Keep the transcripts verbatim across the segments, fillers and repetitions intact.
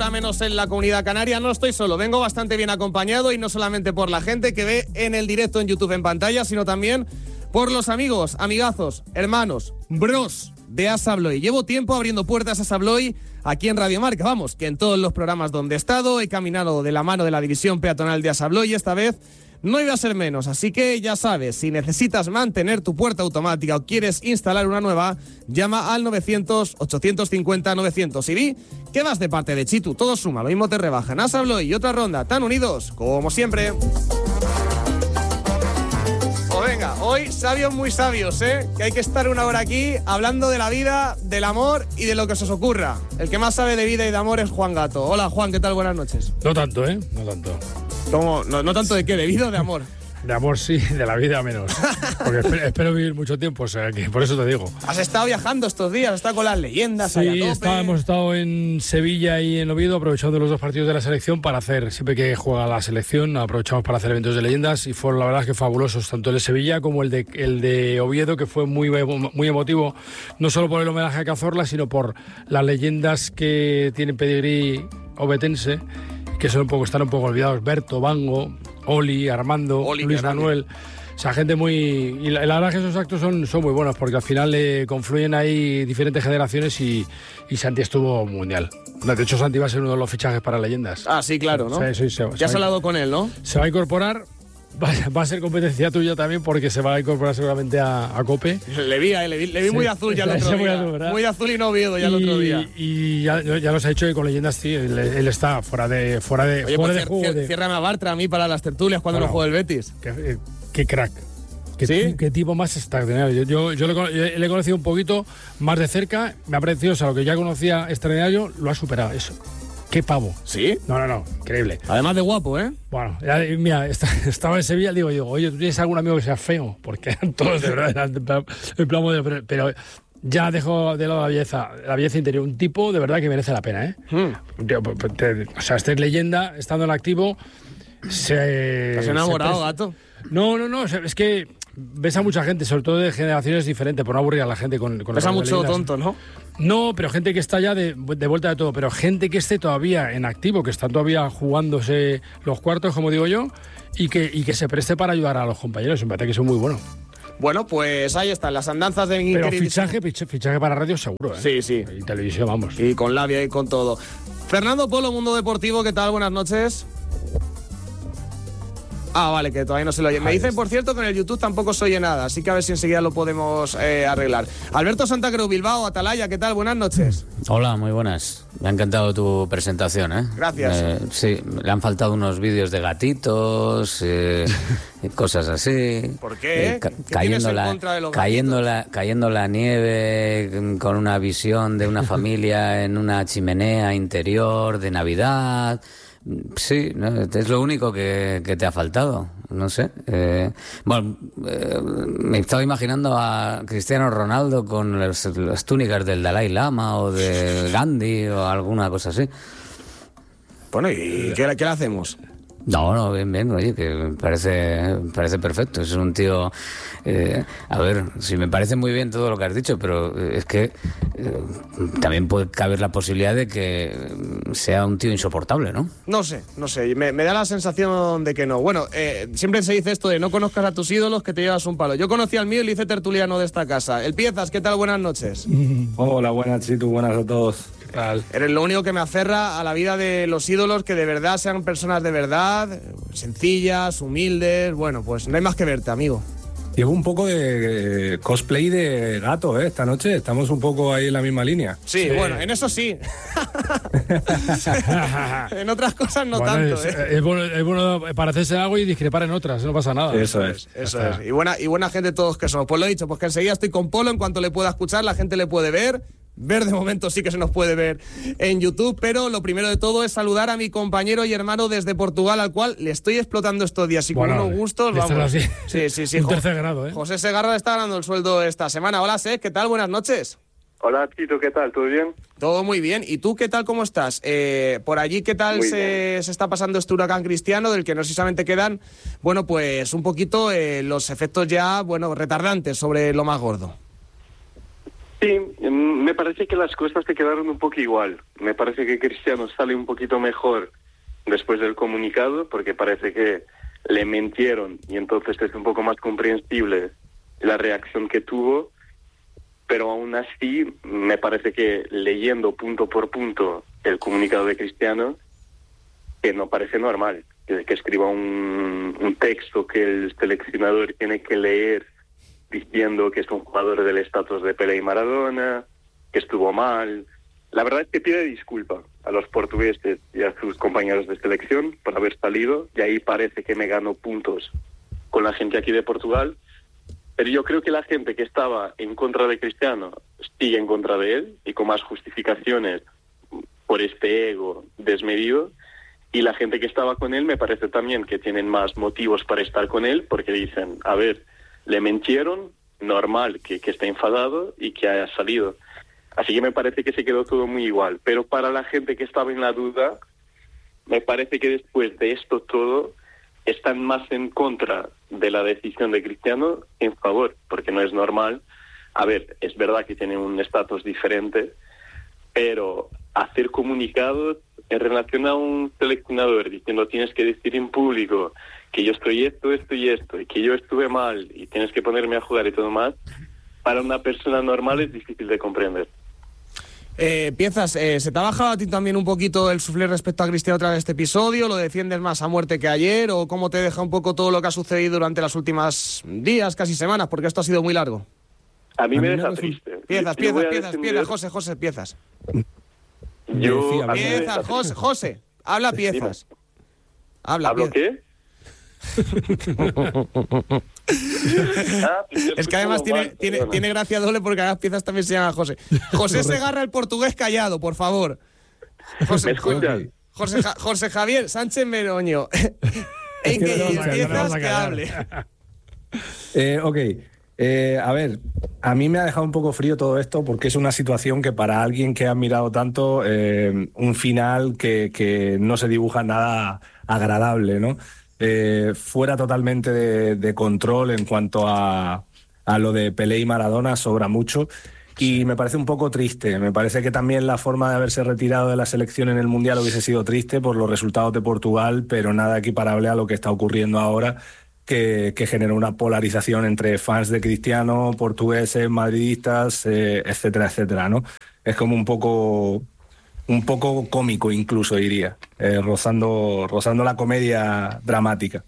hora menos en la Comunidad Canaria. No estoy solo, vengo bastante bien acompañado y no solamente por la gente que ve en el directo en YouTube en pantalla, sino también por los amigos, amigazos, hermanos, bros de Assa Abloy. Llevo tiempo abriendo puertas a Assa Abloy aquí en Radio Marca. Vamos, que en todos los programas donde he estado he caminado de la mano de la división peatonal de Assa Abloy y esta vez no iba a ser menos. Así que ya sabes, si necesitas mantener tu puerta automática o quieres instalar una nueva, llama al novecientos, ochocientos cincuenta, novecientos y di que vas de parte de Chitu. Todo suma, lo mismo te rebajan. Assa Abloy y otra ronda, tan unidos como siempre. Venga, hoy sabios muy sabios, ¿eh? Que hay que estar una hora aquí hablando de la vida, del amor y de lo que se os ocurra. El que más sabe de vida y de amor es Juan Gato. Hola, Juan, ¿qué tal? Buenas noches. No tanto, ¿eh? No tanto. ¿Cómo? ¿No, no tanto de qué? ¿De vida o de amor? De amor sí, de la vida menos. Porque espero, espero vivir mucho tiempo, o sea, que por eso te digo. Has estado viajando estos días, has estado con las leyendas. Sí, ahí a tope. Está, hemos estado en Sevilla y en Oviedo aprovechando los dos partidos de la selección para hacer, siempre que juega la selección, aprovechamos para hacer eventos de leyendas y fueron la verdad que fabulosos, tanto el de Sevilla como el de, el de Oviedo, que fue muy, muy emotivo, no solo por el homenaje a Cazorla, sino por las leyendas que tienen pedigrí obetense, que son un poco, están un poco olvidados: Berto, Bango, Oli, Armando, Oli, Luis Manuel. O sea, gente muy... Y la, la verdad es que esos actos son, son muy buenos porque al final eh, confluyen ahí diferentes generaciones y, y Santi estuvo mundial. De hecho, Santi va a ser uno de los fichajes para leyendas. Ah, sí, claro, ¿no? Sí, sí, sí, ya has hablado con él, ¿no? Se va a incorporar... Va, va a ser competencia tuya también porque se va a incorporar seguramente a, a COPE. Le vi, eh, le vi, le vi sí. muy azul ya el otro muy día. Azul, muy azul y no Oviedo ya el otro día. Y ya, ya nos ha dicho que con leyendas sí, él, él está fuera de fuera de, Oye, fuera pues de juego. Cier, de... Ciérrame a Bartra a mí para las tertulias cuando bueno, no juego el Betis. Qué, qué crack. Qué, ¿Sí? qué tipo más extraordinario. Yo, yo, yo, le, yo le he conocido un poquito más de cerca, me ha parecido, o sea, lo que ya conocía extraordinario, lo ha superado eso. ¡Qué pavo! ¿Sí? No, no, no, increíble. Además de guapo, ¿eh? Bueno, ya, mira, estaba en Sevilla, digo, digo, oye, ¿tú tienes algún amigo que sea feo? Porque eran todos de verdad, eran en plan modelo, pero, pero ya dejo de lado la belleza, la belleza interior. Un tipo de verdad que merece la pena, ¿eh? Hmm. Te, o sea, este es leyenda, estando en activo, se... ¿Te has enamorado, se, gato? No, no, no, es que... Ves a mucha gente, sobre todo de generaciones diferentes, por no aburrir a la gente con, con Ves a mucho leyendas. tonto, ¿no? No, pero gente que está ya de, de vuelta de todo, pero gente que esté todavía en activo, que está todavía jugándose los cuartos, como digo yo, y que, y que se preste para ayudar a los compañeros. Me parece que son muy buenos. Bueno, pues ahí están las andanzas de mi Pero fichaje, fichaje para radio seguro, ¿eh? Sí, sí. Y televisión, vamos. Y con labia y con todo. Fernando Polo, Mundo Deportivo, ¿qué tal? Buenas noches. Ah, vale, que todavía no se lo oye. Me dicen, por cierto, que en el YouTube tampoco se oye nada, así que a ver si enseguida lo podemos eh, arreglar. Alberto Santa Cruz, Bilbao, Atalaya, ¿qué tal? Buenas noches. Hola, muy buenas. Me ha encantado tu presentación, ¿eh? Gracias. Eh, sí, le han faltado unos vídeos de gatitos, eh, cosas así. ¿Por qué? Eh, ca- ¿Qué cayendo, tienes en la, contra de los cayendo, la, cayendo la nieve con una visión de una familia en una chimenea interior de Navidad. Sí, no, es lo único que, que te ha faltado, no sé. Eh, bueno, eh, me estaba imaginando a Cristiano Ronaldo con los, las túnicas del Dalai Lama o de Gandhi o alguna cosa así. Bueno, ¿y qué, qué le hacemos? No, no, bien, bien, oye, que me parece, me parece perfecto. Es un tío... Eh, a ver, sí, me parece muy bien todo lo que has dicho, pero es que eh, también puede caber la posibilidad de que sea un tío insoportable, ¿no? No sé, no sé, me, me da la sensación de que no. Bueno, eh, siempre se dice esto de no conozcas a tus ídolos que te llevas un palo. Yo conocí al mío y le hice tertuliano de esta casa. El Piezas, ¿qué tal? Buenas noches. Hola, buenas, Chitu, buenas a todos. ¿Qué tal? Eres lo único que me aferra a la vida de los ídolos, que de verdad sean personas de verdad, sencillas, humildes. Bueno, pues no hay más que verte, amigo. Llevo un poco de cosplay de gato, ¿eh? Esta noche estamos un poco ahí en la misma línea. Sí, sí. Bueno, en eso sí. En otras cosas no bueno, tanto, es, ¿eh? es, bueno, es bueno parecerse algo y discrepar en otras, no pasa nada. Eso es. Eso es. Y buena, y buena gente todos que somos. Pues lo he dicho, pues que enseguida estoy con Polo, en cuanto le pueda escuchar, la gente le puede ver. Ver de momento sí que se nos puede ver en YouTube, pero lo primero de todo es saludar a mi compañero y hermano desde Portugal, al cual le estoy explotando estos días y bueno, con unos gustos, vamos. Así. Sí, sí, sí. Un tercer grado, ¿eh? José Segarra está ganando el sueldo esta semana. Hola, Seg, ¿qué tal? Buenas noches. Hola, Tito, ¿qué tal? ¿Todo bien? Todo muy bien. ¿Y tú qué tal? ¿Cómo estás? Eh, por allí, ¿qué tal se, se está pasando este huracán Cristiano, del que no precisamente quedan, bueno, pues un poquito eh, los efectos ya, bueno, retardantes sobre lo más gordo? Sí, me parece que las cosas se quedaron un poco igual. Me parece que Cristiano sale un poquito mejor después del comunicado, porque parece que le mintieron y entonces es un poco más comprensible la reacción que tuvo, pero aún así me parece que leyendo punto por punto el comunicado de Cristiano, que no parece normal, que, que escriba un, un texto que el seleccionador tiene que leer diciendo que es un jugador del estatus de Pelé y Maradona, que estuvo mal. La verdad es que pide disculpa a los portugueses y a sus compañeros de selección por haber salido, y ahí parece que me ganó puntos con la gente aquí de Portugal. Pero yo creo que la gente que estaba en contra de Cristiano sigue en contra de él, y con más justificaciones por este ego desmedido. Y la gente que estaba con él me parece también que tienen más motivos para estar con él, porque dicen, a ver, le mintieron, normal que, que esté enfadado y que haya salido. Así que me parece que se quedó todo muy igual. Pero para la gente que estaba en la duda, me parece que después de esto todo, están más en contra de la decisión de Cristiano que en favor, porque no es normal. A ver, es verdad que tiene un estatus diferente, pero hacer comunicados en relación a un seleccionador diciendo tienes que decir en público que yo estoy esto, esto y esto, y que yo estuve mal y tienes que ponerme a jugar y todo más, para una persona normal es difícil de comprender. Eh, Piezas, eh, ¿se te ha bajado a ti también un poquito el suflé respecto a Cristiano tras este episodio? ¿Lo defiendes más a muerte que ayer? ¿O cómo te deja un poco todo lo que ha sucedido durante las últimas días, casi semanas? Porque esto ha sido muy largo. A mí a me mí deja me triste. Piezas, Yo piezas, voy a piezas, defender... piezas, José, José, piezas. Yo, Decía, a mí me Piezas, deja José, triste. José, habla piezas. Habla, ¿Hablo piezas. qué? Ah, pues yo Es que escucho además mal, tiene, tiene, perdona. tiene gracia doble porque a las piezas también se llama José. José Segarra, el portugués callado, por favor. José, ¿Me escuchas? José, Ja- José Javier Sánchez Meroño. En que que no vamos a- piezas no vamos a que callar. hable. Eh, ok, eh, a ver, a mí me ha dejado un poco frío todo esto porque es una situación que para alguien que ha admirado tanto, eh, un final que, que no se dibuja nada agradable, ¿no? Eh, fuera totalmente de, de control en cuanto a, a lo de Pelé y Maradona, sobra mucho. Y me parece un poco triste. Me parece que también la forma de haberse retirado de la selección en el Mundial hubiese sido triste por los resultados de Portugal, pero nada equiparable a lo que está ocurriendo ahora, que, que generó una polarización entre fans de Cristiano, portugueses, madridistas, eh, etcétera, etcétera, ¿no? Es como un poco, un poco cómico incluso, diría, eh, rozando, rozando la comedia dramática.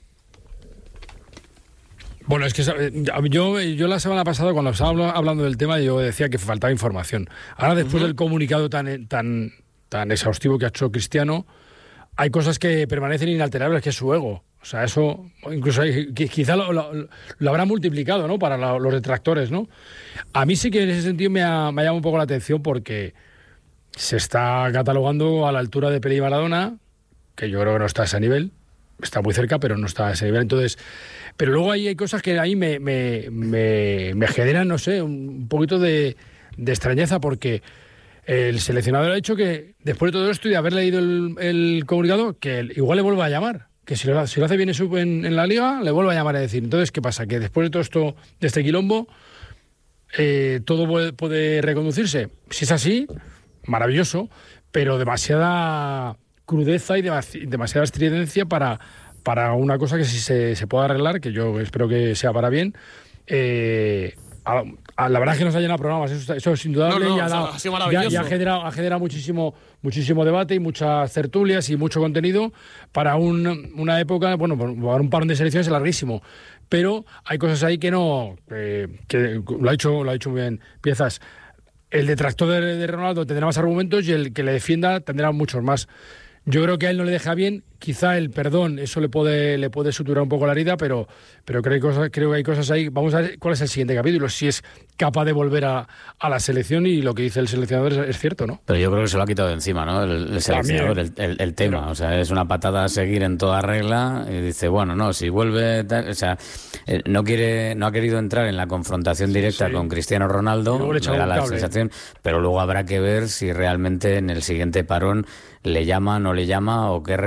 Bueno, es que yo, yo la semana pasada, cuando estaba hablando del tema, yo decía que faltaba información. Ahora, después uh-huh. del comunicado tan, tan, tan exhaustivo que ha hecho Cristiano, hay cosas que permanecen inalterables, que es su ego. O sea, eso incluso hay, quizá lo, lo, lo habrá multiplicado, ¿no?, para la, los detractores, ¿no? A mí sí que en ese sentido me ha, me ha llamado un poco la atención porque se está catalogando a la altura de Pelé y Maradona, que yo creo que no está a ese nivel. Está muy cerca, pero no está a ese nivel. Entonces, pero luego ahí hay cosas que ahí me, me, me, me generan, no sé, un poquito de, de extrañeza, porque el seleccionador ha dicho que después de todo esto y de haber leído el, el comunicado, que igual le vuelva a llamar, que si lo, si lo hace bien en, en la liga, le vuelva a llamar a decir. Entonces, ¿qué pasa? Que después de todo esto, de este quilombo, eh, todo puede, puede reconducirse. Si es así, maravilloso, pero demasiada crudeza y demasiada estridencia para, para una cosa que si se, se pueda arreglar, que yo espero que sea para bien. Eh, a, a, la verdad es que nos ha llenado programas, eso, eso es indudable. No, no, y ha, dado, ha sido maravilloso. Ya, ya ha generado, ha generado muchísimo, muchísimo debate y muchas tertulias y mucho contenido para un, una época, bueno, para un parón de selecciones larguísimo. Pero hay cosas ahí que no, eh, que lo ha dicho, lo ha dicho muy bien Piezas. El detractor de, de Ronaldo tendrá más argumentos y el que le defienda tendrá muchos más. Yo creo que a él no le deja bien, quizá el perdón, eso le puede le puede suturar un poco la herida, pero, pero creo, que cosas, creo que hay cosas ahí. Vamos a ver cuál es el siguiente capítulo, si es capaz de volver a, a la selección, y lo que dice el seleccionador es, es cierto, ¿no? Pero yo creo que se lo ha quitado de encima, ¿no? El, el seleccionador, el, el, el tema. Pero, o sea, es una patada a seguir en toda regla, y dice, bueno, no, si vuelve, o sea, no quiere, no ha querido entrar en la confrontación directa sí. con Cristiano Ronaldo, era la sensación, pero luego habrá que ver si realmente en el siguiente parón le llama, no le llama, o qué recorrido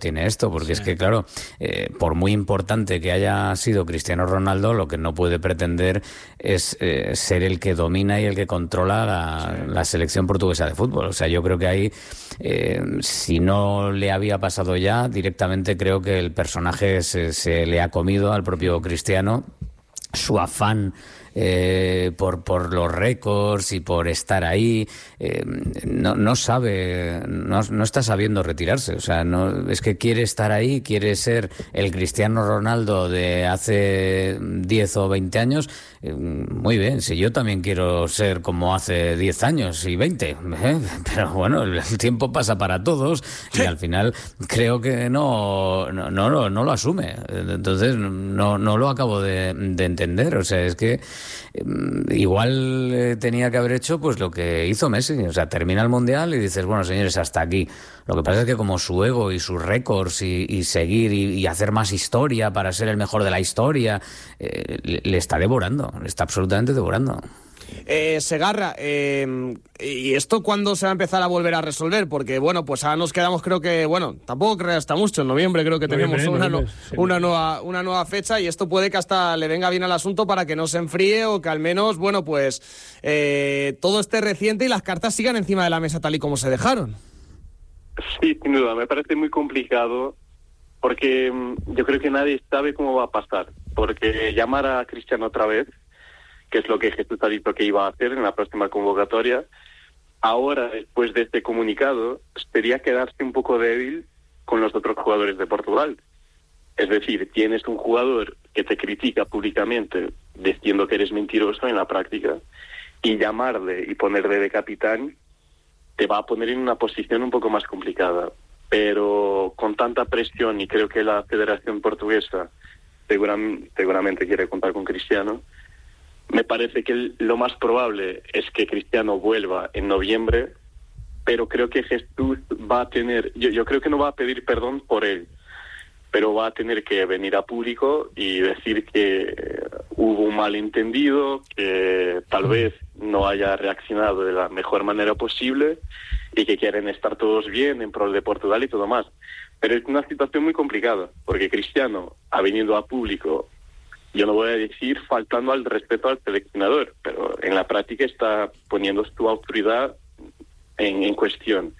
tiene esto, porque sí. es que, claro, eh, por muy importante que haya sido Cristiano Ronaldo, lo que no puede pretender es eh, ser el que domina y el que controla la, sí. la selección portuguesa de fútbol. O sea, yo creo que ahí, eh, si no le había pasado ya, directamente creo que el personaje se, se le ha comido al propio Cristiano. Su afán eh, por por los récords y por estar ahí, eh, no, no sabe, no, no está sabiendo retirarse. O sea, no es que quiere estar ahí, quiere ser el Cristiano Ronaldo de hace diez o veinte años. Eh, muy bien, si yo también quiero ser como hace diez años y veinte, ¿eh? Pero bueno, el tiempo pasa para todos y al final creo que no no no, no, no lo asume. Entonces no no lo acabo de, de entender. O sea, es que eh, igual eh, tenía que haber hecho pues lo que hizo Messi. O sea, termina el Mundial y dices, bueno, señores, hasta aquí. Lo que pasa es que como su ego y sus récords y, y seguir y, y hacer más historia para ser el mejor de la historia, eh, le, le está devorando, le está absolutamente devorando. Eh, Segarra, eh, ¿y esto cuándo se va a empezar a volver a resolver? Porque, bueno, pues ahora nos quedamos, creo que, bueno, tampoco creo hasta mucho, en noviembre creo que noviembre, tenemos una, noviembre, no, sí. una, nueva, una nueva fecha y esto puede que hasta le venga bien al asunto para que no se enfríe o que al menos, bueno, pues eh, todo esté reciente y las cartas sigan encima de la mesa tal y como se dejaron. Sí, sin duda, me parece muy complicado porque yo creo que nadie sabe cómo va a pasar, porque llamar a Cristiano otra vez, que es lo que Jesús ha dicho que iba a hacer en la próxima convocatoria, ahora, después de este comunicado, sería quedarse un poco débil con los otros jugadores de Portugal. Es decir, tienes un jugador que te critica públicamente diciendo que eres mentiroso en la práctica, y llamarle y ponerle de capitán te va a poner en una posición un poco más complicada. Pero con tanta presión, y creo que la Federación Portuguesa seguramente, seguramente quiere contar con Cristiano, me parece que lo más probable es que Cristiano vuelva en noviembre, pero creo que Jesús va a tener, yo, yo creo que no va a pedir perdón por él, pero va a tener que venir a público y decir que hubo un malentendido, que tal vez no haya reaccionado de la mejor manera posible y que quieren estar todos bien en pro de Portugal y todo más. Pero es una situación muy complicada, porque Cristiano ha venido a público, yo no voy a decir faltando al respeto al seleccionador, pero en la práctica está poniendo su autoridad en, en cuestión.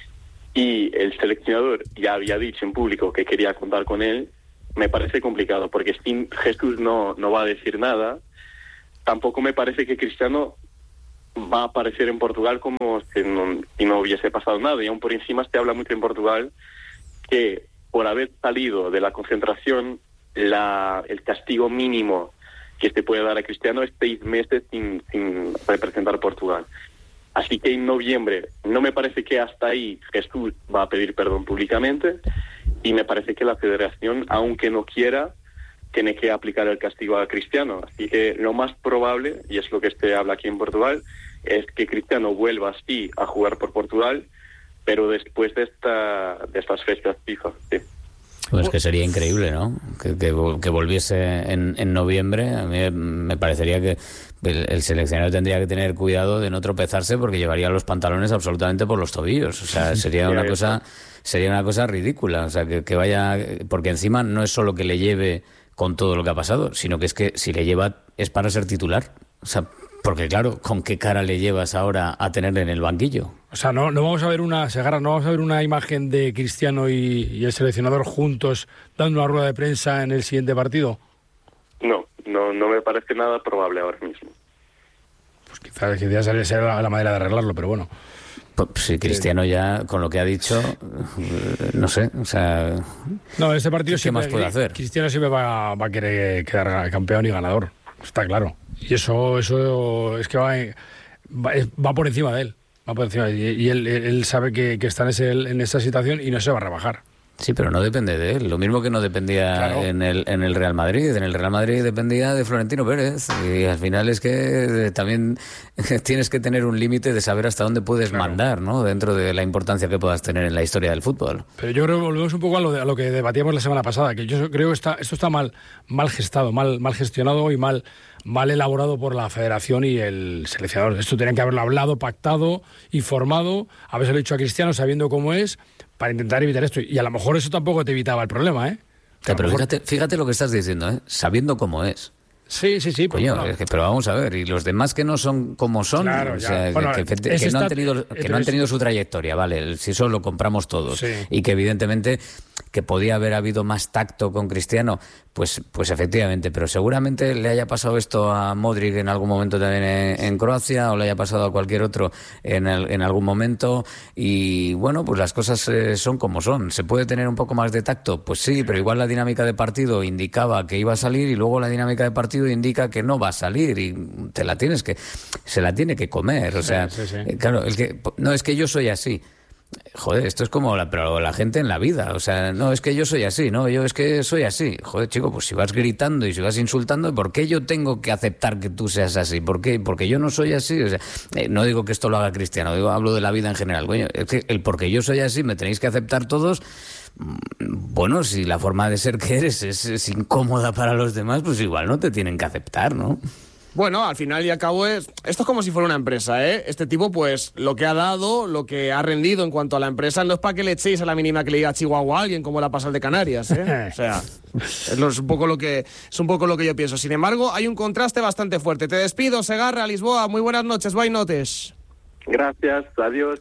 Y el seleccionador ya había dicho en público que quería contar con él. Me parece complicado, porque si Jesús no, no va a decir nada, tampoco me parece que Cristiano va a aparecer en Portugal como si no, si no hubiese pasado nada. Y aún por encima se habla mucho en Portugal que por haber salido de la concentración, la, el castigo mínimo que se puede dar a Cristiano es seis meses sin, sin representar Portugal. Así que en noviembre no me parece que hasta ahí Jesús va a pedir perdón públicamente, y me parece que la Federación, aunque no quiera, tiene que aplicar el castigo a Cristiano. Así que lo más probable, y es lo que se habla aquí en Portugal, es que Cristiano vuelva sí a jugar por Portugal, pero después de esta de estas fechas FIFA. Sí. Pues que sería increíble, ¿no? Que, que, que volviese en, en noviembre. A mí me parecería que el, el seleccionador tendría que tener cuidado de no tropezarse, porque llevaría los pantalones absolutamente por los tobillos. O sea, sería una cosa sería una cosa ridícula. O sea, que, que vaya... Porque encima no es solo que le lleve con todo lo que ha pasado, sino que es que si le lleva es para ser titular. O sea, porque claro, ¿con qué cara le llevas ahora a tenerle en el banquillo? O sea, no, no vamos a ver una, Segarra, no vamos a ver una imagen de Cristiano y, y el seleccionador juntos dando una rueda de prensa en el siguiente partido. No, no, no me parece nada probable ahora mismo. Pues quizás, quizás sea la, la manera de arreglarlo, pero bueno. Pues sí, Cristiano ya, con lo que ha dicho, no sé, o sea... No, este partido ¿qué siempre, más puede hacer? Cristiano siempre va, va a querer quedar campeón y ganador, está claro. Y eso, eso es que va, va, va por encima de él. Va por encima, y, y él, él sabe que, que está en, ese, en esa situación y no se va a rebajar. Sí, pero no depende de él. Lo mismo que no dependía claro. en, el, en el Real Madrid. En el Real Madrid dependía de Florentino Pérez. Y al final es que también tienes que tener un límite de saber hasta dónde puedes claro. mandar, ¿no? Dentro de la importancia que puedas tener en la historia del fútbol. Pero yo creo que volvemos un poco a lo, de, a lo que debatíamos la semana pasada, que yo creo que está, esto está mal, mal gestado, mal, mal gestionado y mal... mal elaborado por la Federación y el seleccionador. Esto tenían que haberlo hablado, pactado, informado, habérselo dicho a Cristiano sabiendo cómo es, para intentar evitar esto. Y a lo mejor eso tampoco te evitaba el problema, ¿eh? Pero mejor... fíjate, fíjate lo que estás diciendo, ¿eh? Sabiendo cómo es. Sí, sí, sí. Coño, pero, es que, pero vamos a ver, y los demás que no son como son, claro, o sea, bueno, que, que, que, que no han tenido, que no han tenido su trayectoria, vale, si eso lo compramos todos, sí. Y que evidentemente que podía haber habido más tacto con Cristiano, pues, pues efectivamente, pero seguramente le haya pasado esto a Modric en algún momento también en, en Croacia, o le haya pasado a cualquier otro en, el, en algún momento, y bueno, pues las cosas eh, son como son. ¿Se puede tener un poco más de tacto? Pues sí, pero igual la dinámica de partido indicaba que iba a salir, y luego la dinámica de partido indica que no va a salir, y te la tienes que, se la tiene que comer, o sea, sí, sí, sí. Eh, claro, el que, no, es que yo soy así. Joder, esto es como la, pero la gente en la vida, o sea, no, es que yo soy así, no, yo es que soy así. Joder, chico, pues si vas gritando y si vas insultando, ¿por qué yo tengo que aceptar que tú seas así? ¿Por qué? Porque yo no soy así, o sea, eh, no digo que esto lo haga Cristiano, digo, hablo de la vida en general. Coño, es que el porque yo soy así me tenéis que aceptar todos. Bueno, si la forma de ser que eres es, es incómoda para los demás, pues igual no te tienen que aceptar, ¿no? Bueno, al final y al cabo es... Esto es como si fuera una empresa, ¿eh? Este tipo, pues, lo que ha dado, lo que ha rendido en cuanto a la empresa, no es para que le echéis a la mínima que le diga Chihuahua a alguien, como la pasa el de Canarias, ¿eh? O sea, es, lo, es, un poco lo que, es un poco lo que yo pienso. Sin embargo, hay un contraste bastante fuerte. Te despido, Segarra, Lisboa. Muy buenas noches, bye notes. Gracias, adiós.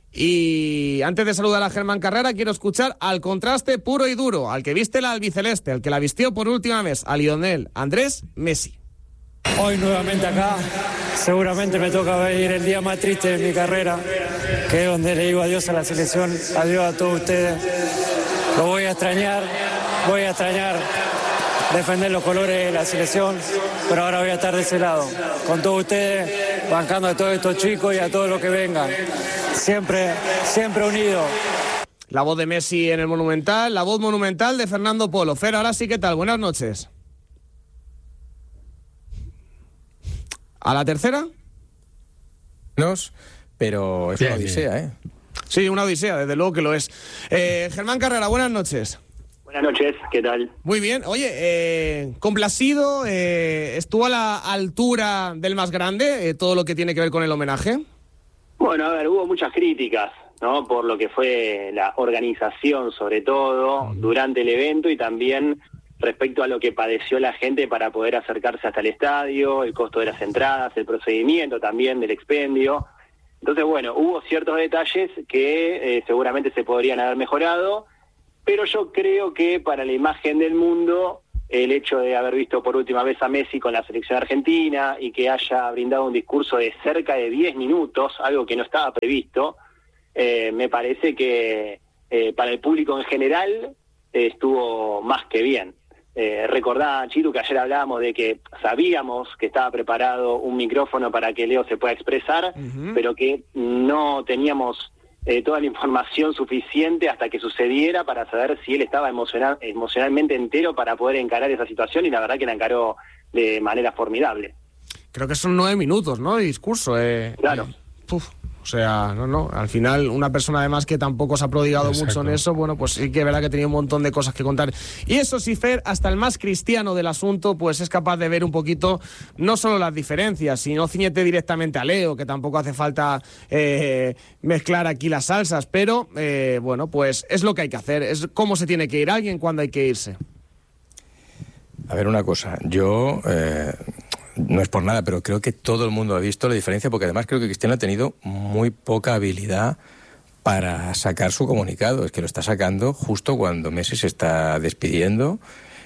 Y antes de saludar a Germán Carrera, quiero escuchar al contraste puro y duro, al que viste la albiceleste, al que la vistió por última vez, a Lionel Andrés Messi. Hoy nuevamente acá, seguramente me toca vivir el día más triste de mi carrera, que es donde le digo adiós a la selección, adiós a todos ustedes. Lo voy a extrañar, voy a extrañar defender los colores de la selección, pero ahora voy a estar de ese lado, con todos ustedes, bancando a todos estos chicos y a todos los que vengan. Siempre, siempre unidos. La voz de Messi en el Monumental, la voz monumental de Fernando Polo. Fer, ahora sí, ¿qué tal? Buenas noches. ¿A la tercera? Nos, pero es bien, una odisea, bien. ¿eh? Sí, una odisea, desde luego que lo es. Eh, Germán Carrera, buenas noches. Buenas noches, ¿qué tal? Muy bien. Oye, eh, complacido, eh, ¿estuvo a la altura del más grande eh, todo lo que tiene que ver con el homenaje? Bueno, a ver, hubo muchas críticas, ¿no? Por lo que fue la organización, sobre todo, durante el evento, y también respecto a lo que padeció la gente para poder acercarse hasta el estadio, el costo de las entradas, el procedimiento también del expendio. Entonces, bueno, hubo ciertos detalles que eh, seguramente se podrían haber mejorado, pero yo creo que para la imagen del mundo, el hecho de haber visto por última vez a Messi con la selección argentina y que haya brindado un discurso de cerca de diez minutos, algo que no estaba previsto, eh, me parece que eh, para el público en general eh, estuvo más que bien. Eh, recordá, Chitu, que ayer hablábamos de que sabíamos que estaba preparado un micrófono para que Leo se pueda expresar, uh-huh. pero que no teníamos eh, toda la información suficiente hasta que sucediera para saber si él estaba emocional, emocionalmente entero para poder encarar esa situación, y la verdad que la encaró de manera formidable. Creo que son nueve minutos, ¿no?, de discurso. Eh, claro. Eh, puf. O sea, no, no, al final una persona además que tampoco se ha prodigado Exacto. mucho en eso, bueno, pues sí que es verdad que tenía un montón de cosas que contar. Y eso sí, Fer, hasta el más cristiano del asunto, pues es capaz de ver un poquito, no solo las diferencias, sino ciñete directamente a Leo, que tampoco hace falta eh, mezclar aquí las salsas, pero eh, bueno, pues es lo que hay que hacer, es cómo se tiene que ir alguien cuando hay que irse. A ver, una cosa, yo... Eh... No es por nada, pero creo que todo el mundo ha visto la diferencia, porque además creo que Cristiano ha tenido muy poca habilidad para sacar su comunicado. Es que lo está sacando justo cuando Messi se está despidiendo,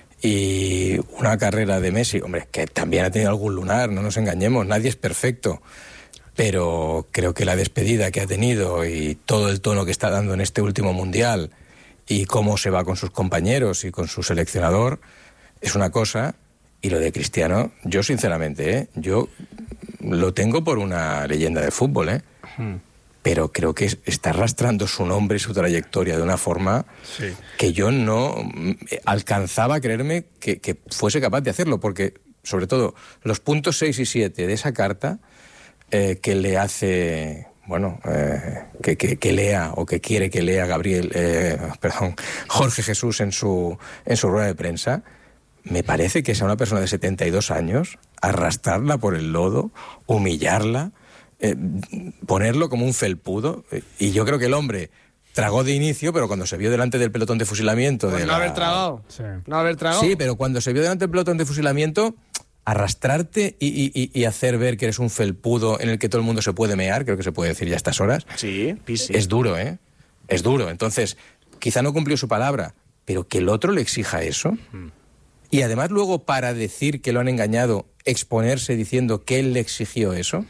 y una carrera de Messi, hombre, que también ha tenido algún lunar, no nos engañemos, nadie es perfecto, pero creo que la despedida que ha tenido y todo el tono que está dando en este último Mundial y cómo se va con sus compañeros y con su seleccionador es una cosa. Y lo de Cristiano, yo sinceramente, ¿eh? yo lo tengo por una leyenda de fútbol, ¿eh? Hmm. pero creo que está arrastrando su nombre y su trayectoria de una forma sí. que yo no alcanzaba a creerme que, que fuese capaz de hacerlo, porque sobre todo los puntos seis y siete de esa carta eh, que le hace... Bueno, eh, que, que, que lea o que quiere que lea Gabriel, eh, perdón, Jorge Jesús en su, en su rueda de prensa, me parece que es a una persona de setenta y dos años, arrastrarla por el lodo, humillarla, eh, ponerlo como un felpudo. Y yo creo que el hombre tragó de inicio, pero cuando se vio delante del pelotón de fusilamiento... Pues de no la... haber tragado. Sí. No haber tragado. Sí, pero cuando se vio delante del pelotón de fusilamiento, arrastrarte y, y, y hacer ver que eres un felpudo en el que todo el mundo se puede mear, creo que se puede decir ya a estas horas, Sí, sí. es duro, ¿eh? Es duro. Entonces, quizá no cumplió su palabra, pero que el otro le exija eso. Mm. Y además luego, para decir que lo han engañado, exponerse diciendo que él le exigió eso...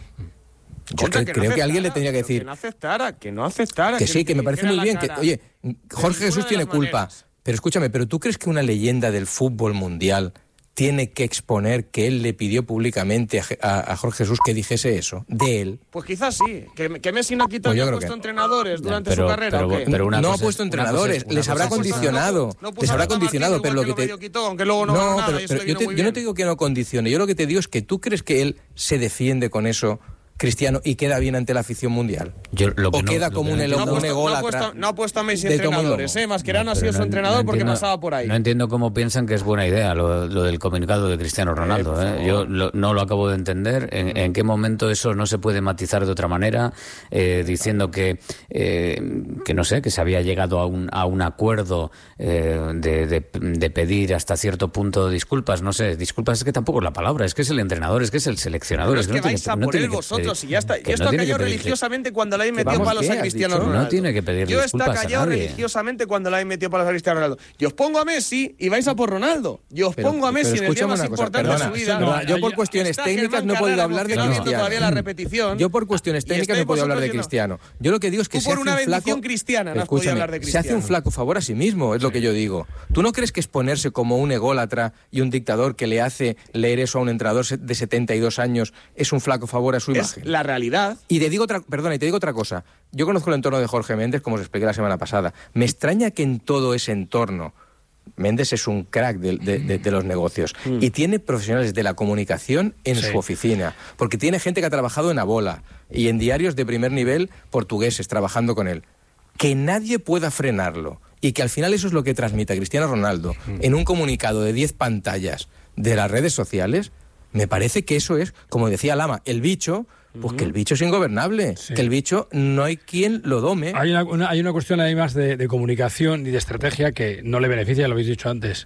Yo Contra, que, que no creo que aceptara, alguien le tenía que decir... Que no aceptara, que no aceptara. Que sí, que, que me parece muy bien. Que, oye, Jorge Jesús tiene culpa. Maneras. Pero escúchame, ¿pero tú crees que una leyenda del fútbol mundial tiene que exponer que él le pidió públicamente a, a, a Jorge Jesús que dijese eso? De él. Pues quizás sí. Que, que Messi no ha quitado Pues yo ni ha creo puesto que... entrenadores durante pero, su carrera. pero, ¿o qué? pero una no ha cosa puesto es- entrenadores, una cosa es- les una habrá cosa es- condicionado. No puso les a habrá Tata condicionado, Martino, pero lo igual que que te... lo medio quitó, aunque luego no, no, ganó nada, pero, y eso pero le yo, vino te- muy yo no bien. te digo que no condicione. Yo lo que te digo es que tú crees que él se defiende con eso, Cristiano, y queda bien ante la afición mundial. Yo lo que o no- queda lo como que un, no elo- No ha un puesto- no ha ególatra puesto- no ha puesto a Messi de Tommy entrenadores, Lomo. ¿eh? Mascherano ha Pero sido su no- entrenador no porque entiendo- pasaba por ahí. No entiendo cómo piensan que es buena idea lo, lo del comunicado de Cristiano Ronaldo. Eh, por ¿eh? favor. Yo lo- no lo acabo de entender. En, en qué momento eso no se puede matizar de otra manera, eh, diciendo que, eh, que no sé, que se había llegado a un, a un acuerdo eh, de, de, de pedir hasta cierto punto disculpas. No sé, disculpas es que tampoco es la palabra, es que es el entrenador, es que es el seleccionador. Pero es es que no tiene vais a no por tiene él que vosotros pedir- y ya está. que Yo esto no ha tiene que callado pedir- religiosamente cuando le habéis metido vamos, palos ¿qué a has Cristiano dicho? Ronaldo. No tiene que pedirle Yo disculpas está a callado nadie. religiosamente cuando le habéis metido palos a Cristiano Ronaldo. Yo os pongo a Messi y vais a por Ronaldo. Yo os Pero- pongo a Messi pero en el día escúchame más una cosa, importante de perdona, su vida. eso no, perdona, yo por hay- cuestiones Está técnicas Germán no he podido Carrera hablar de emocionado viendo Cristiano. todavía la repetición. Yo por cuestiones Y técnicas no estáis he podido hablar de vosotros Cristiano. Yo lo que digo es que Tú se por hace una un bendición flaco... cristiana no has podido Escúchame, hablar de se hace un Cristiano. flaco favor a sí mismo, es lo que yo digo. ¿Tú no crees que exponerse como un ególatra y un dictador que le hace leer eso a un entrenador de setenta y dos años es un flaco favor a su Es imagen? la realidad. Y te digo otra, perdona, y te digo otra cosa. Yo conozco el entorno de Jorge Méndez, como os expliqué la semana pasada. Me extraña que en todo ese entorno, Méndez es un crack de, de- de- de los negocios Mm. y tiene profesionales de la comunicación en Sí. su oficina, porque tiene gente que ha trabajado en Abola y en diarios de primer nivel portugueses trabajando con él. Que nadie pueda frenarlo y que al final eso es lo que transmite a Cristiano Ronaldo Mm. en un comunicado de diez pantallas de las redes sociales. Me parece que eso es, como decía Lama, el bicho, pues que el bicho es ingobernable, Sí. que el bicho no hay quien lo dome. Hay una, una- hay una cuestión ahí más de, de comunicación y de estrategia que no le beneficia, lo habéis dicho antes.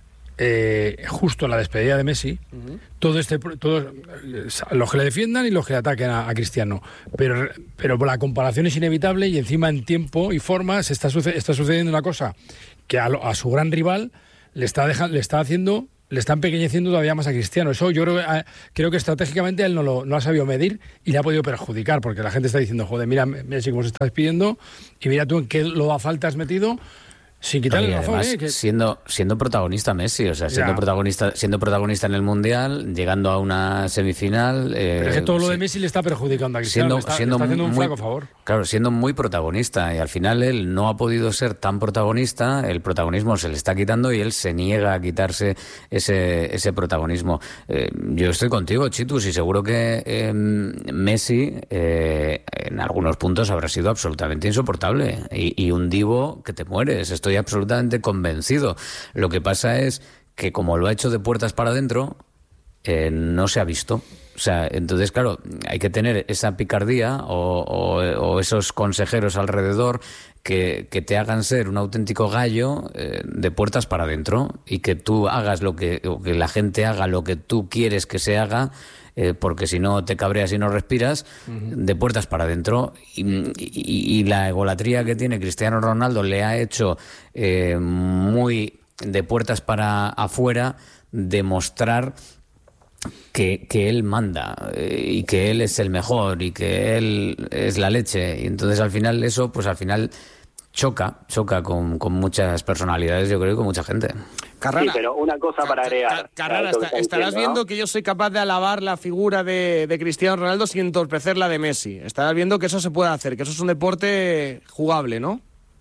Eh, justo en la despedida de Messi, todo este, todo, los que le defiendan y los que le ataquen a, a Cristiano, pero, pero la comparación es inevitable y encima en tiempo y forma se está, suce- está sucediendo una cosa que a, lo- a su gran rival le está, deja- le está haciendo, le está empequeñeciendo todavía más a Cristiano. Eso yo creo, que, eh, creo que estratégicamente él no lo no ha sabido medir y le ha podido perjudicar, porque la gente está diciendo, joder, mira, mira cómo se está despidiendo y mira tú en qué lo a falta has metido. Sin quitarle Y la razón, además, ¿eh? Que- siendo, siendo protagonista Messi, o sea, siendo Ya. protagonista, siendo protagonista en el Mundial, llegando a una semifinal. eh, Pero es que todo lo de sí, Messi le está perjudicando a Cristiano, siendo, le está, le siendo está haciendo un muy, flaco favor. Claro, siendo muy protagonista y al final él no ha podido ser tan protagonista, el protagonismo se le está quitando y él se niega a quitarse ese, ese protagonismo. Eh, yo estoy contigo, Chitus, y seguro que eh, Messi eh, en algunos puntos habrá sido absolutamente insoportable y, y un divo que te mueres, estoy absolutamente convencido. Lo que pasa es que como lo ha hecho de puertas para adentro, eh, no se ha visto. O sea, entonces, claro, hay que tener esa picardía o, o, o esos consejeros alrededor que, que te hagan ser un auténtico gallo eh, de puertas para adentro y que tú hagas lo que, o que la gente haga lo que tú quieres que se haga, eh, porque si no te cabreas y no respiras, uh-huh. de puertas para adentro. Y, y, y la egolatría que tiene Cristiano Ronaldo le ha hecho eh, muy de puertas para afuera demostrar que, que él manda eh, y que él es el mejor y que él es la leche. Y entonces al final eso, pues al final choca, choca con, con muchas personalidades, yo creo, y con mucha gente. Carrara, sí, pero una cosa para agregar. Carrara, está, está, estarás diciendo, viendo ¿no? que yo soy capaz de alabar la figura de, de Cristiano Ronaldo sin entorpecer la de Messi. Estarás viendo que eso se puede hacer, que eso es un deporte jugable, ¿no?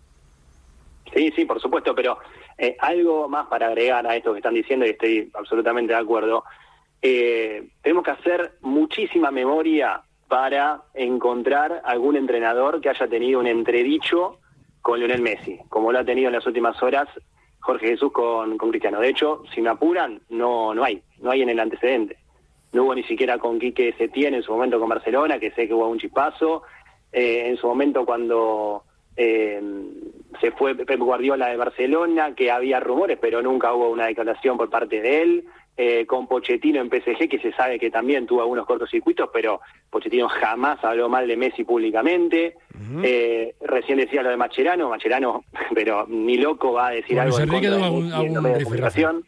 Sí, sí, por supuesto, pero eh, algo más para agregar a esto que están diciendo, y estoy absolutamente de acuerdo. Eh, tenemos que hacer muchísima memoria para encontrar algún entrenador que haya tenido un entredicho con Lionel Messi, como lo ha tenido en las últimas horas Jorge Jesús con, con Cristiano. De hecho, si me apuran, no no hay, no hay en el antecedente. No hubo ni siquiera con Quique Setién en su momento con Barcelona, que sé que hubo un chispazo. Eh, en su momento cuando eh, se fue Pep Guardiola de Barcelona, que había rumores, pero nunca hubo una declaración por parte de él. Eh, con Pochettino en P S G, que se sabe que también tuvo algunos cortocircuitos, pero Pochettino jamás habló mal de Messi públicamente. Uh-huh. eh, recién decía lo de Mascherano, Mascherano, pero ni loco va a decir con algo Luis en contra Enrique de algún, Messi algún en los medios de comunicación.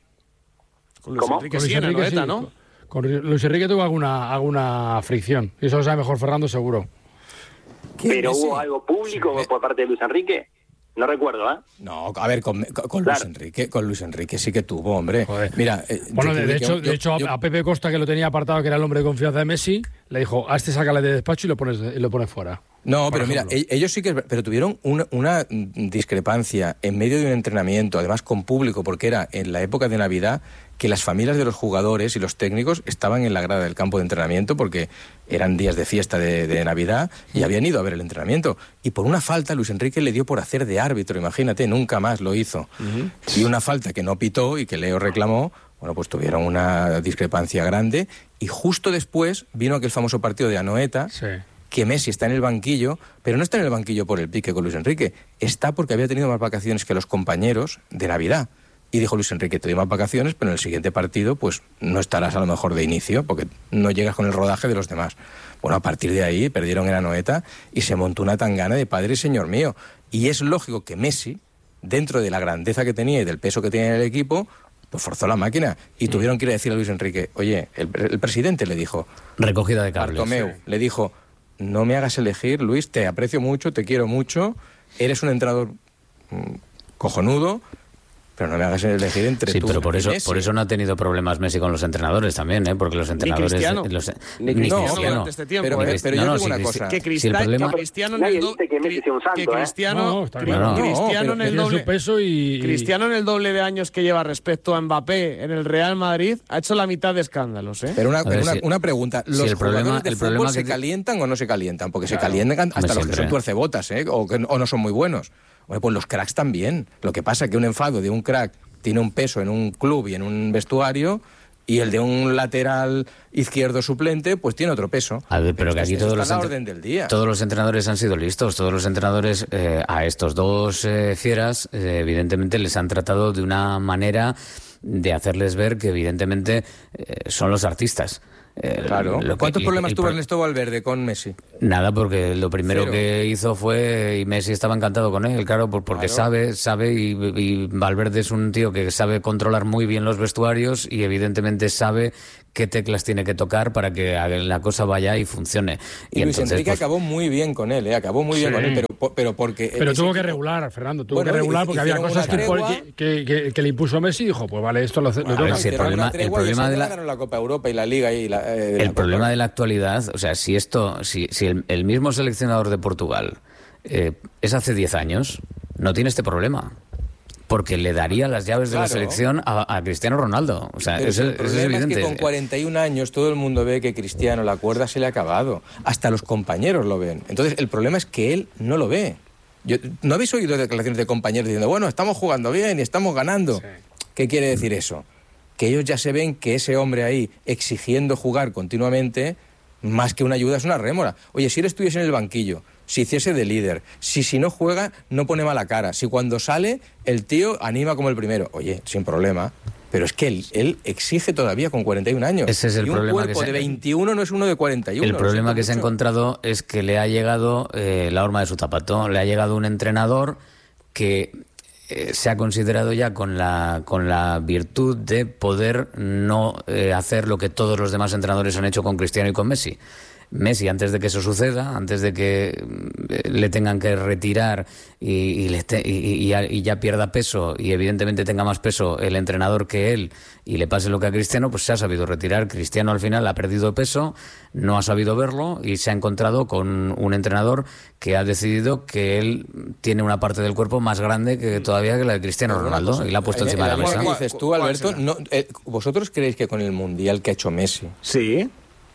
Con Luis Enrique sí, en Anoeta, sí, ¿no? Con Luis Enrique tuvo alguna, alguna fricción, y eso lo sabe mejor Fernando, seguro. ¿Pero hubo algo público sí. por parte de Luis Enrique? No recuerdo, ¿eh? No, a ver, con, con, con claro. Luis Enrique, con Luis Enrique sí que tuvo, hombre. Joder. Mira, eh, bueno, de, de hecho, yo, de hecho yo, a Pepe Costa, que lo tenía apartado, que era el hombre de confianza de Messi, le dijo, a este sácale de despacho y lo pones, y lo pones fuera. No, pero ejemplo. mira, ellos sí que, pero tuvieron una, una discrepancia en medio de un entrenamiento, además con público, porque era en la época de Navidad, que las familias de los jugadores y los técnicos estaban en la grada del campo de entrenamiento porque eran días de fiesta de, de Navidad y habían ido a ver el entrenamiento. Y por una falta Luis Enrique le dio por hacer de árbitro, imagínate, nunca más lo hizo. Uh-huh. Y una falta que no pitó y que Leo reclamó, bueno, pues tuvieron una discrepancia grande y justo después vino aquel famoso partido de Anoeta, sí. que Messi está en el banquillo, pero no está en el banquillo por el pique con Luis Enrique, está porque había tenido más vacaciones que los compañeros de Navidad. Y dijo Luis Enrique, te doy más vacaciones, pero en el siguiente partido pues no estarás a lo mejor de inicio, porque no llegas con el rodaje de los demás. Bueno, a partir de ahí perdieron en Anoeta y se montó una tangana de padre y señor mío. Y es lógico que Messi, dentro de la grandeza que tenía y del peso que tenía en el equipo, pues forzó la máquina. Y tuvieron que ir a decirle a Luis Enrique, oye, el, el presidente le dijo... Recogida de cables. Bartomeu, sí. le dijo, no me hagas elegir, Luis, te aprecio mucho, te quiero mucho, eres un entrenador mmm, cojonudo... Pero no me hagas elegir entre sí, tú pero por y eso, Messi. por eso no ha tenido problemas Messi con los entrenadores también, ¿eh? Porque los entrenadores... Ni Cristiano. Los, ni Cristiano, no, durante este tiempo. Pero, ¿eh? pero yo no, no, digo una si, cosa. Que, Crista, si el problema... que Cristiano en el doble... Que, que Cristiano, no, cri no, Cristiano en el doble... Su peso y... Cristiano en el doble de años que lleva respecto a Mbappé en el Real Madrid ha hecho la mitad de escándalos, ¿eh? Pero una, ver, una, si, una pregunta. ¿Los si el jugadores problema, de el fútbol problema se que... calientan o no se calientan? Porque claro. se calientan hasta Hombre, los que son ¿eh? tuercebotas, ¿eh? O, que, o no son muy buenos. Bueno, pues los cracks también. Lo que pasa es que un enfado de un crack tiene un peso en un club y en un vestuario y el de un lateral izquierdo suplente pues tiene otro peso. A ver, pero que aquí todos los, la orden del día. todos los entrenadores han sido listos, todos los entrenadores eh, a estos dos eh, fieras eh, evidentemente les han tratado de una manera de hacerles ver que evidentemente eh, son los artistas. Eh, claro. Lo que, ¿Cuántos problemas el, tuvo Ernesto Valverde con Messi? Nada, porque lo primero Cero. que hizo fue, y Messi estaba encantado con él, claro, porque claro. sabe, sabe, y, y Valverde es un tío que sabe controlar muy bien los vestuarios y evidentemente sabe qué teclas tiene que tocar para que la cosa vaya y funcione. Y, y Luis entonces, Enrique pues, acabó muy bien con él, ¿eh? acabó muy bien sí. con él, pero, pero porque... Pero tuvo que regular, Fernando, tuvo bueno, que regular porque había cosas que, que, que, que le impuso Messi y dijo, pues vale, esto lo, lo a ver, si el problema, el problema de la... la Copa Europa y la Liga y la, eh, el la problema Copa. de la actualidad, o sea, si esto, si, si el, el mismo seleccionador de Portugal eh, es hace diez años, no tiene este problema. Porque le daría las llaves de claro. la selección a, a Cristiano Ronaldo. O sea, eso, el eso es evidente. Es que con cuarenta y un años todo el mundo ve que Cristiano, la cuerda se le ha acabado. Hasta los compañeros lo ven. Entonces, el problema es que él no lo ve. Yo, ¿No habéis oído declaraciones de compañeros diciendo, bueno, estamos jugando bien y estamos ganando? Sí. ¿Qué quiere decir eso? Que ellos ya se ven que ese hombre ahí exigiendo jugar continuamente, más que una ayuda, es una rémora. Oye, si él estuviese en el banquillo, si hiciese de líder, si si no juega, no pone mala cara, si cuando sale el tío anima como el primero, oye, sin problema, pero es que él, él exige todavía con cuarenta y un años. Ese es el y un problema cuerpo que de se... veintiuno no es uno de cuarenta y uno. El problema que mucho. se ha encontrado es que le ha llegado eh, la horma de su zapato, le ha llegado un entrenador que... Eh, se ha considerado ya con la con la virtud de poder no eh, hacer lo que todos los demás entrenadores han hecho con Cristiano y con Messi. Messi, antes de que eso suceda, antes de que eh, le tengan que retirar y, y, le te, y, y, ya, y ya pierda peso y evidentemente tenga más peso el entrenador que él y le pase lo que a Cristiano, pues se ha sabido retirar. Cristiano al final ha perdido peso, no ha sabido verlo y se ha encontrado con un entrenador que ha decidido que él tiene una parte del cuerpo más grande que todavía que la de Cristiano Ronaldo cosa, y la ha puesto eh, encima eh, de la mesa. ¿Qué dices tú, Alberto? No, eh, ¿Vosotros creéis que con el Mundial que ha hecho Messi sí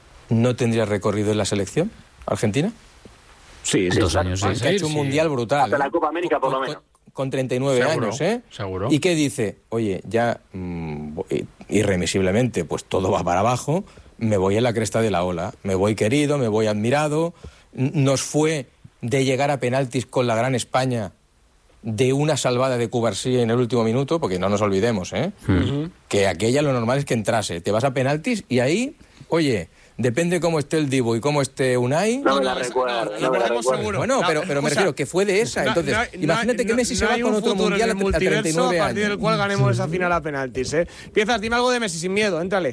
no tendría recorrido en la selección argentina? Sí, sí. Dos años, sí. Ha sí, hecho un sí. mundial brutal. Hasta la Copa América, por lo menos. Con, con treinta y nueve seguro, años, ¿eh? Seguro. ¿Y qué dice? Oye, ya mmm, irremisiblemente, pues todo va para abajo, me voy en la cresta de la ola. Me voy querido, me voy admirado. Nos fue de llegar a penaltis con la gran España de una salvada de Cubarsí en el último minuto, porque no nos olvidemos, ¿eh? Uh-huh. Que aquella lo normal es que entrase. Te vas a penaltis y ahí, oye, depende cómo esté el Dibu y cómo esté Unai. No me la recuerdo. Lo ponemos seguro. Bueno, pero, pero me refiero que fue de esa. Entonces, no, no, imagínate no, que Messi no, se va no con otro mundial a treinta y nueve años. A partir del cual ganemos esa final a penaltis, ¿eh? Piezas, dime algo de Messi sin miedo, éntrale.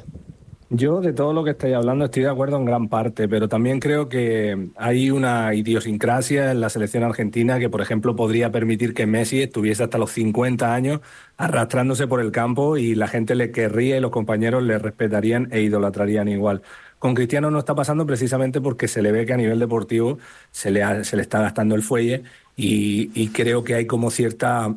Yo de todo lo que estáis hablando estoy de acuerdo en gran parte, pero también creo que hay una idiosincrasia en la selección argentina que, por ejemplo, podría permitir que Messi estuviese hasta los cincuenta años arrastrándose por el campo y la gente le querría y los compañeros le respetarían e idolatrarían igual. Con Cristiano no está pasando precisamente porque se le ve que a nivel deportivo se le, ha, se le está gastando el fuelle y, y creo que hay como cierta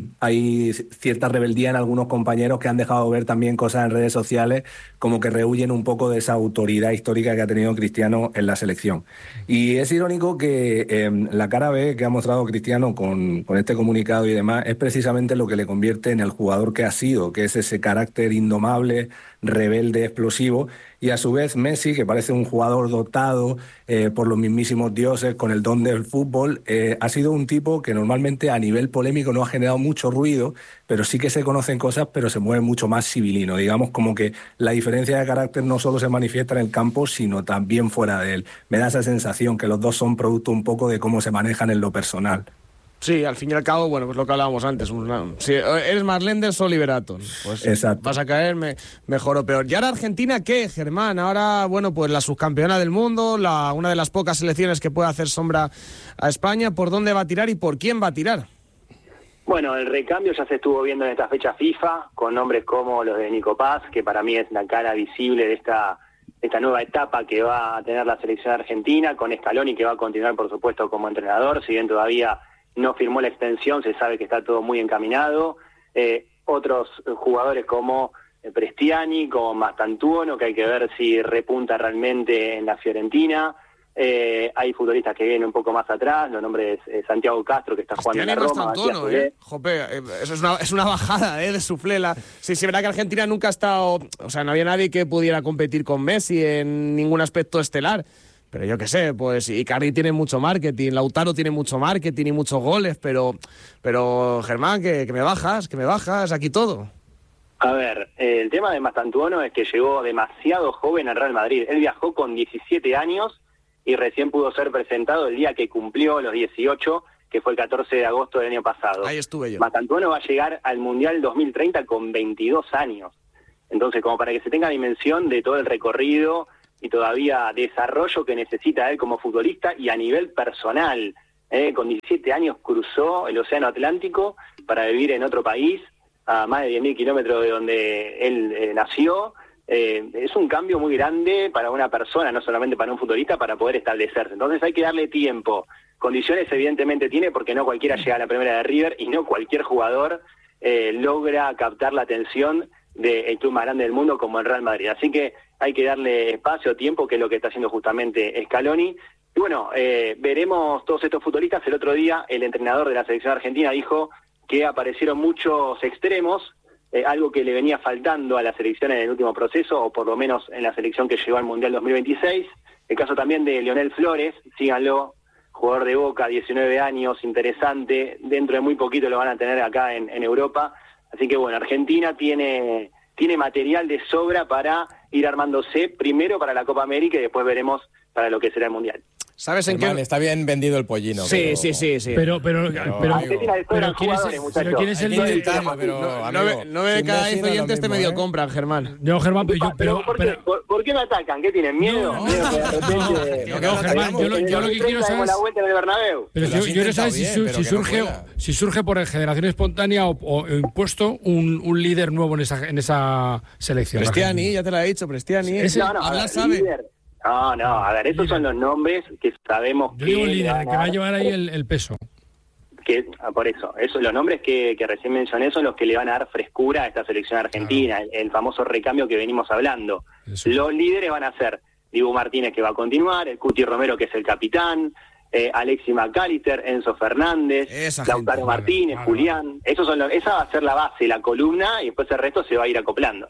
hay cierta rebeldía en algunos compañeros que han dejado ver también cosas en redes sociales como que rehuyen un poco de esa autoridad histórica que ha tenido Cristiano en la selección. Y es irónico que eh, la cara B que ha mostrado Cristiano con, con este comunicado y demás es precisamente lo que le convierte en el jugador que ha sido, que es ese carácter indomable, rebelde, explosivo, y a su vez Messi, que parece un jugador dotado eh, por los mismísimos dioses con el don del fútbol, eh, ha sido un tipo que normalmente a nivel polémico no ha generado mucho ruido, pero sí que se conocen cosas, pero se mueve mucho más civilino. Digamos como que la diferencia de carácter no solo se manifiesta en el campo, sino también fuera de él. Me da esa sensación que los dos son producto un poco de cómo se manejan en lo personal. Sí, al fin y al cabo, bueno, pues lo que hablábamos antes. Una, si eres más Lenders o Liberato, pues exacto, vas a caer me, mejor o peor. ¿Y ahora Argentina qué, Germán? Ahora, bueno, pues la subcampeona del mundo, la, una de las pocas selecciones que puede hacer sombra a España. ¿Por dónde va a tirar y por quién va a tirar? Bueno, el recambio ya se estuvo viendo en esta fecha FIFA, con nombres como los de Nico Paz, que para mí es la cara visible de esta, esta nueva etapa que va a tener la selección argentina, con Scaloni, que va a continuar, por supuesto, como entrenador, si bien todavía no firmó la extensión, se sabe que está todo muy encaminado. Eh, otros jugadores como Prestiani, como Mastantuono, que hay que ver si repunta realmente en la Fiorentina. Eh, hay futbolistas que vienen un poco más atrás, los nombres de eh, Santiago Castro, que está jugando en la Roma. Mastantuono, eh. Jope, eh, eso es una, es una bajada eh, de Suflela. Sí, sí, verdad que Argentina nunca ha estado... O sea, no había nadie que pudiera competir con Messi en ningún aspecto estelar. Pero yo qué sé, pues Icardi tiene mucho marketing, Lautaro tiene mucho marketing y muchos goles, pero, pero Germán, que, que me bajas, que me bajas, aquí todo. A ver, eh, el tema de Mastantuono es que llegó demasiado joven al Real Madrid. Él viajó con diecisiete años y recién pudo ser presentado el día que cumplió los dieciocho, que fue el catorce de agosto del año pasado. Ahí estuve yo. Mastantuono va a llegar al Mundial dos mil treinta con veintidós años. Entonces, como para que se tenga dimensión de todo el recorrido y todavía desarrollo que necesita él como futbolista y a nivel personal. Eh, con diecisiete años cruzó el Océano Atlántico para vivir en otro país, a más de diez mil kilómetros de donde él eh, nació. Eh, es un cambio muy grande para una persona, no solamente para un futbolista, para poder establecerse. Entonces hay que darle tiempo. Condiciones evidentemente tiene, porque no cualquiera llega a la primera de River y no cualquier jugador eh, logra captar la atención del club más grande del mundo como el Real Madrid. Así que hay que darle espacio, tiempo, que es lo que está haciendo justamente Scaloni. Y bueno, eh, veremos todos estos futbolistas. El otro día el entrenador de la selección argentina dijo que aparecieron muchos extremos, eh, algo que le venía faltando a la selección en el último proceso, o por lo menos en la selección que llegó al Mundial dos mil veintiséis. El caso también de Lionel Flores, síganlo, jugador de Boca, diecinueve años, interesante, dentro de muy poquito lo van a tener acá en, en Europa. Así que bueno, Argentina tiene... tiene material de sobra para ir armándose primero para la Copa América y después veremos para lo que será el Mundial. ¿Sabes en Germán, qué? Está bien vendido el pollino. Sí, pero... sí, sí, sí. Pero, pero, pero, pero, pero ¿quién es el, pero ¿quién es el líder? Pero, no, amigo, no, no me cagáis oyentes, este medio compran, Germán. No, Germán, pero yo... Pero, ¿Por, pero, qué, por, ¿Por qué me atacan? ¿Qué tienen? ¿Miedo? No, ¿Miedo que de repente... no, no, Germán, yo lo, yo lo que quiero saber... la vuelta en el Bernabéu. Pero yo, yo quiero saber si, bien, si, surge, no si surge por generación espontánea o, o impuesto un, un líder nuevo en esa, en esa selección. Prestiani, ya te lo he dicho, Prestiani. Es, no, no, hablar sabe. Líder. No, no, a ver, estos son los nombres que sabemos Yo que... Yo digo líder, que va a llevar ahí el, el peso. Que, ah, por eso, eso, los nombres que, que recién mencioné son los que le van a dar frescura a esta selección argentina, claro. el, el famoso recambio que venimos hablando. Eso. Los líderes van a ser Dibu Martínez, que va a continuar, el Cuti Romero, que es el capitán, eh, Alexis McAllister, Enzo Fernández, esa Lautaro gente, Martínez, vale, Julián. Vale. Esos son los, esa va a ser la base, la columna, y después el resto se va a ir acoplando.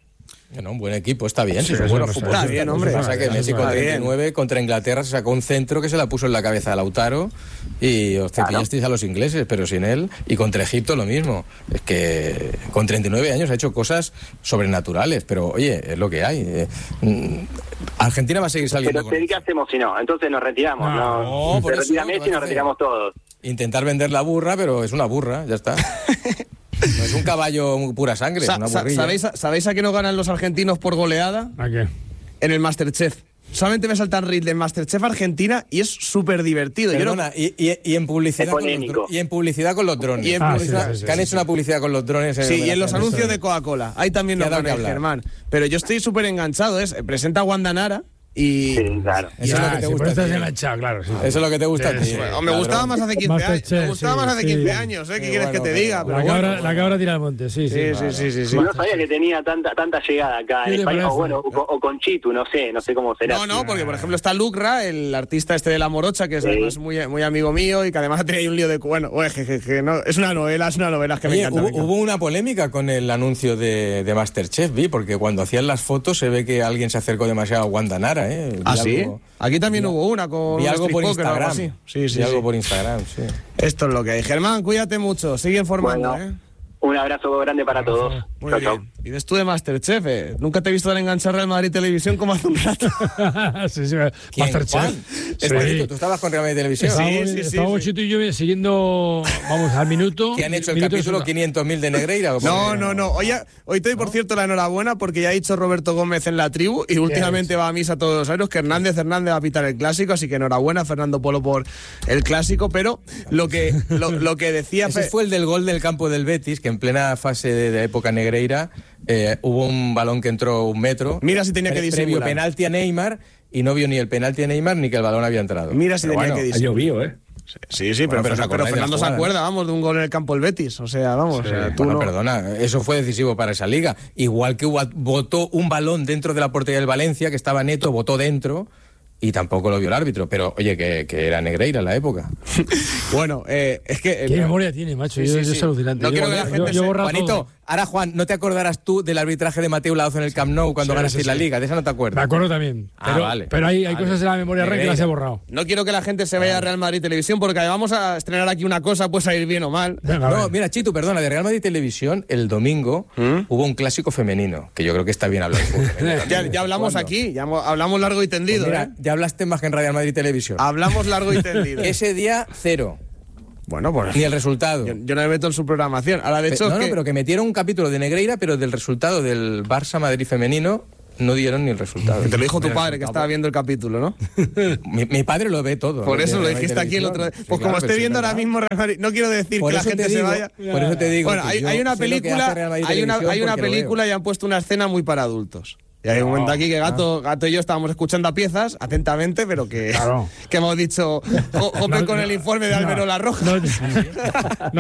No, un buen equipo, está bien, Sí, si son eso buenos no está- futbolistas. está bien, Lo hombre. que pasa es que Eso Messi está con bien. treinta y nueve contra Inglaterra se sacó un centro que se la puso en la cabeza a Lautaro y os cepillasteis a los ingleses, pero sin él. Y contra Egipto lo mismo. Es que con treinta y nueve años ha hecho cosas sobrenaturales, pero oye, es lo que hay. Eh, mm, Argentina va a seguir saliendo Pero con ¿qué hacemos si no? Entonces nos retiramos, No, ¿no? no, por Se eso, retira ¿qué Messi vas y a nos hacer? retiramos todos. intentar vender la burra, pero es una burra, ya está. No es un caballo pura sangre, Sa- es una sa- burrilla. ¿sabéis, a- ¿Sabéis a qué no ganan los argentinos por goleada? ¿A qué? En el Masterchef. Solamente me saltan reels de Masterchef Argentina y es súper divertido. Yo no- Perdona, y, y- y en publicidad Es con los, polémico. dro- y en publicidad con los drones. Y en Ah, publicidad- sí, sí, sí, que han sí, hecho sí. una publicidad con los drones. Sí, y en los homenaje a anuncios eso. de Coca-Cola. Ahí también Ya nos da que ganáis, hablar. Germán. Pero yo estoy súper enganchado. ¿eh? Presenta a Wanda Nara y... Sí, claro. Eso es lo Ah, que te sí, gusta pero a estás ti. enganchado, claro. Sí. Eso es lo que te gusta a Sí, ti. sí. Bueno, me gustaba más hace quince años. Masterchef, Me gustaba sí, más hace sí. quince años. ¿eh? ¿Qué Sí, quieres que bueno, te pero- diga? Pero La cabra, bueno, la cabra tira al monte, sí, sí. Sí, sí, sí, sí, sí. No sabía que tenía tanta tanta llegada acá ¿Qué en le España, parece? o bueno, o, o con Chitu, no sé, no sé cómo será. No, no, porque por ejemplo está Lucra, el artista este de La Morocha, que es Sí. además muy, muy amigo mío y que además ha tenido ahí un lío de... Bueno, oye, que, que- que no, es una novela, es una novela es que me Oye, encanta. hubo, me encanta. hubo una polémica con el anuncio de, de Masterchef, vi, porque cuando hacían las fotos se ve que alguien se acercó demasiado a Wanda Nara, ¿eh? Vi ¿Ah, sí? algo- Aquí también hubo una con Vi un algo por strip poker o algo Instagram. así. Sí, sí, Vi algo sí. por Instagram, sí. Esto es lo que hay. Germán, cuídate mucho. Sigue informando, Bueno, ¿eh? un abrazo grande para todos. Muy Chao, bien. chao. Y ves tú de Masterchef, ¿eh? Nunca te he visto dar enganchar Real Madrid Televisión como hace un rato. sí, sí. ¿Quién, Masterchef. Juan? Sí. Es bonito, tú estabas con Real Madrid Televisión. Sí, Estábamos, sí, sí, estábamos sí. Chito y yo siguiendo, vamos, al minuto. ¿Que han hecho el minuto de capítulo su- quinientos mil de Negreira? ¿o No, por qué? no, no. Hoy, hoy te doy, por cierto, la enhorabuena porque ya ha dicho Roberto Gómez en la tribu y últimamente va a misa todos los años que Hernández Hernández va a pitar el clásico, así que enhorabuena Fernando Polo por el clásico, pero lo que, lo, lo que decía... Ese Fe- fue el del gol del campo del Betis, que en plena fase de, de época Negreira eh, hubo un balón que entró un metro. Mira si tenía que pre- disimular. Previo penalti a Neymar y no vio ni el penalti a Neymar ni que el balón había entrado. Mira si Pero tenía bueno, que Ha disimular. llovido, ¿eh? Sí, sí, pero, Bueno, pero os pero acordáis de la Fernando se jugada, acuerda, vamos, de un gol en el campo del Betis. O sea, vamos, o sea, tú Bueno, no- perdona, eso fue decisivo para esa liga. Igual que hubo- botó un balón dentro de la portería del Valencia, que estaba neto, botó dentro y tampoco lo vio el árbitro. Pero oye, que, que era Negreira en la época. Bueno, eh, es que... eh, ¿Qué memoria tiene, macho? Sí, yo, sí, yo sí. es alucinante. No yo, quiero que la yo- gente yo se- borro Juanito, todo. ahora Juan, ¿no te acordarás tú del arbitraje de Mateu Laoz en el Camp Nou cuando Sí, ganaste sí, la sí. liga? De esa no te acuerdas. Me acuerdo también. Ah, Pero, vale. pero hay, hay Vale. cosas de la memoria red que las he Negreira. borrado. No quiero que la gente se vaya a Real Madrid Televisión porque vamos a estrenar aquí una cosa, puede salir bien o mal. Venga, a No, ver. mira, Chitu, perdona, de Real Madrid Televisión, el domingo hubo un clásico femenino, que yo creo que está bien hablar de fútbol femenino. Ya, ya hablamos ¿Cuándo? aquí, ya hamo- hablamos largo y tendido. Pues mira, ¿eh? ya hablaste más que en Real Madrid Televisión. Hablamos largo y tendido. Ese día, cero. Bueno, pues Ni el resultado. yo, yo no me meto en su programación. Ahora, de Pe- hecho, no, es no, que pero que metieron un capítulo de Negreira, pero del resultado del Barça Madrid femenino no dieron ni el resultado. te lo dijo tu Mira, padre que estaba viendo el capítulo, ¿no? Mi, mi padre lo ve todo. Por ¿no? eso De lo Real Madrid dijiste aquí el otro día. Televisión. Pues Sí, como claro, esté pero sí, viendo es ahora verdad. mismo Real Madrid, no quiero decir Por que la eso gente te se digo, vaya. por eso te digo Bueno, que hay, yo hay una sé lo que hace película, Real Madrid hay una, Televisión hay una porque lo película y han puesto una escena muy para adultos. Y hay un momento aquí que Gato, Gato y yo estábamos escuchando a piezas, atentamente, pero que, Claro. que hemos dicho, jo- jope No, con no, el informe de no, Álvaro La Roja. no,